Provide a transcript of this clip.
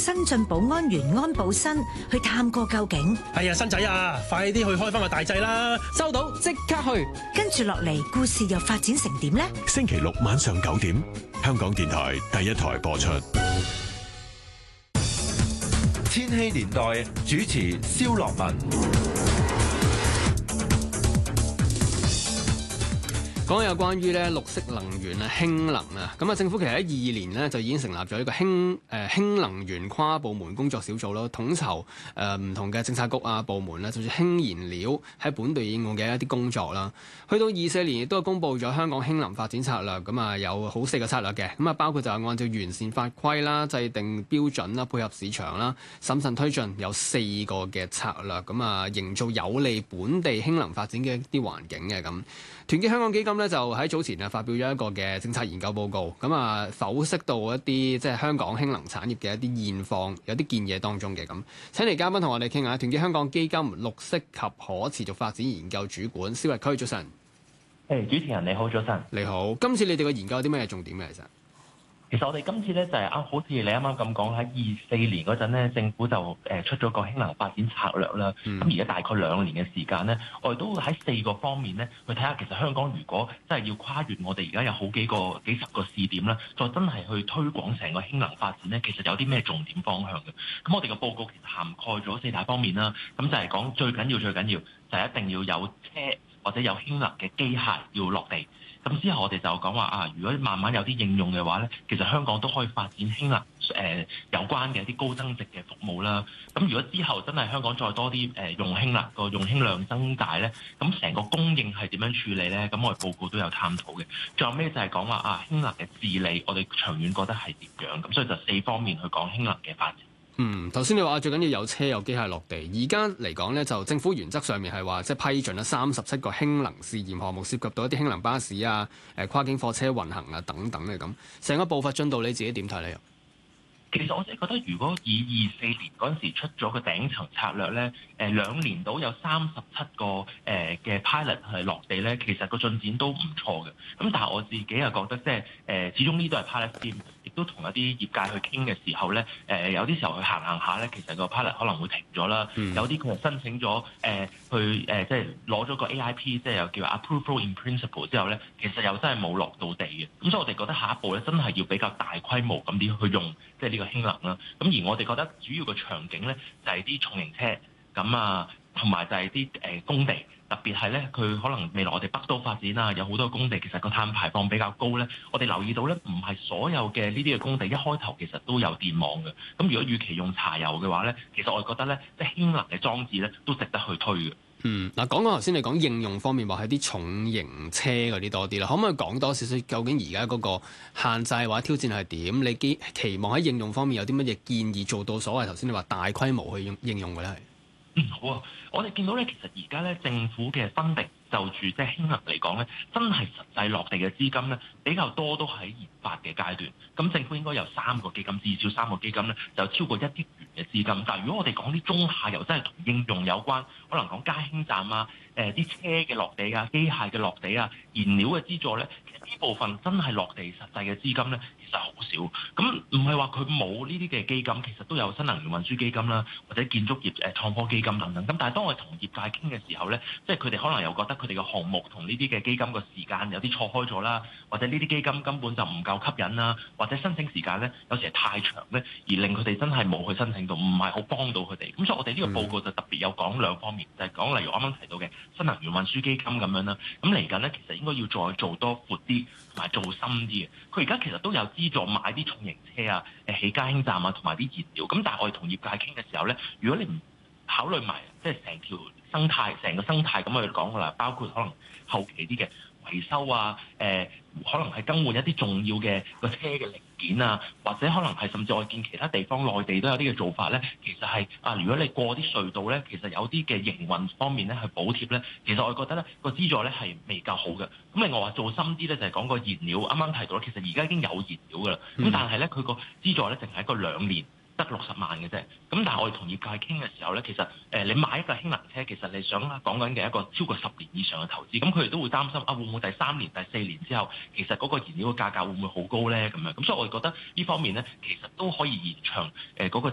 新晉保安員安保新去探個究竟。 係啊，新仔啊，快啲去開翻個大掣啦！ 收到，即刻去。 跟住落嚟，故事又發展成點呢？ 星期六晚上9點，香港電台第一台播出。 千禧年代主持蕭樂文。 講有關於咧綠色能源啊，氫能啊，咁啊政府其實喺22年呢就已經成立咗一個氫能源跨部門工作小組咯，統籌唔同嘅政策局啊部門啦，就算氫燃料喺本地應用嘅一啲工作啦。去到24年亦都係公布咗香港氫能發展策略，咁啊有好4個策略嘅，咁啊包括就係按照完善法規啦、制定標準啦、配合市場啦、審慎推進，有4個嘅策略，咁啊營造有利本地氫能發展嘅一啲環境嘅咁。團結香港基金咧就喺早前啊發表咗一個嘅政策研究報告，咁啊剖析到一啲即係香港氫能產業嘅一啲現況，有啲建議當中嘅咁。請嚟嘉賓同我哋傾下，團結香港基金綠色及可持續發展研究主管蕭日區，早晨。 主持人你好，早晨。 你好，今次你哋嘅研究有啲咩重點嘅其實？ 其實我哋今次咧就係好似你啱啱咁講，喺24年嗰陣咧，政府就出咗個氫能發展策略啦。咁而家大概2年嘅時間咧，我哋都喺4個方面咧去睇下，其實香港如果真係要跨越我哋而家有好幾十個試點啦，再真係去推廣成個氫能發展咧，其實有啲咩重點方向嘅。咁我哋嘅報告其實涵蓋咗4大方面啦。咁就係講最緊要就係一定要有車或者有氫能嘅機械要落地。咁之後我哋就講話如果慢慢有啲應用嘅話咧，其實香港都可以發展氫能有關嘅一啲高增值嘅服務啦。咁如果之後真係香港再多啲用氫能個用氫量增大咧，咁成個供應係點樣處理咧？咁我哋報告都有探討嘅。最後尾就係講話氫能嘅治理，我哋長遠覺得係點樣？咁所以就4方面去講氫能嘅發展。 頭先你話最緊要有車有機械落地，而家嚟講咧就政府原則上面係話即係批准咗37個氫能試驗項目，涉及到一啲氫能巴士啊、跨境貨車運行啊等等嘅咁，成個步伐進度你自己點睇咧？ 其實我真係覺得，如果以24年嗰陣時出咗個頂層策略咧，2年到有37個嘅 pilot 係落地咧，其實個進展都唔錯嘅。咁但係我自己又覺得，即係始終呢都係 pilot scheme，亦都同一啲業界去傾嘅時候咧，有啲時候去行下咧，其實個 pilot 可能會停咗啦。有啲佢係申請咗即係攞咗個 AIP，即係又叫 approval in principle 之後咧，其實又真係冇落到地嘅。咁所以我哋覺得下一步咧，真係要比較大規模咁啲去用，即係呢個氫能啦。咁而我哋覺得主要嘅場景咧，就係啲重型車咁同埋就係啲工地，特別係咧佢可能未來我哋北都發展啊，有好多工地其實個碳排放比較高咧。我哋留意到咧，唔係所有嘅呢啲嘅工地一開頭其實都有電網嘅。咁如果與其用柴油嘅話咧，其實我哋覺得咧，即係氫能嘅裝置咧都值得去推嘅。 嗱，講頭先你講應用方面話係啲重型車嗰啲多啲啦，可唔可以講多少少究竟而家嗰個限制或者挑戰係點？你期望喺應用方面有啲乜嘢建議做到所謂頭先你話大規模去應用嘅咧？ 好啊！我哋見到咧，其實而家咧政府嘅分定就住即係氫能嚟講咧，真係實際落地嘅資金咧比較多都喺研發嘅階段。咁政府應該有3個基金，至少3個基金咧就超過1億元嘅資金。但係如果我哋講啲中下游真係同應用有關，可能講加氫站啊、啲車嘅落地啊、機械嘅落地啊、燃料嘅資助咧，其實呢部分真係落地實際嘅資金咧，其實好少。咁唔係話佢冇呢啲嘅基金，其實都有新能源運輸基金啦，或者建築業創科基金等等。咁但係當我哋同業界傾嘅時候咧，即係佢哋可能又覺得佢哋嘅項目同呢啲嘅基金個時間有啲錯開咗啦，或者呢啲基金根本就唔夠吸引啦，或者申請時間咧有時係太長咧，而令佢哋真係冇去申請到，唔係好幫到佢哋。咁所以我哋呢個報告就特別有講2方面，就係講例如我啱啱提到嘅新能源運輸基金咁樣啦。咁嚟緊咧，其實應該要再做多闊啲同埋做深啲嘅。佢而家其實都有資助買啲重型車啊、起加氫站啊同埋啲燃料。咁但係我哋同業界傾嘅時候咧，如果你唔考慮埋即係成條生態、成個生態咁去講㗎啦，包括可能後期啲嘅維修啊，可能係更換一啲重要嘅個車嘅零件啊，或者可能係甚至我見其他地方內地都有啲嘅做法咧，其實係如果你過啲隧道咧，其實有啲嘅營運方面咧係補貼咧，其實我覺得咧個資助咧係未夠好嘅。咁另外話做深啲咧，就係講個燃料，啱啱提到咧，其實而家已經有燃料㗎啦，咁但係咧佢個資助咧淨係一個2年。得60萬嘅啫，咁但係我哋同業界傾嘅時候咧，其實你買一個氫能車，其實你想講緊嘅一個超過10年以上嘅投資，咁佢哋都會擔心會唔會第3年、第4年之後，其實嗰個燃料嘅價格會唔會好高咧？咁樣，咁所以我哋覺得呢方面咧，其實都可以延長嗰個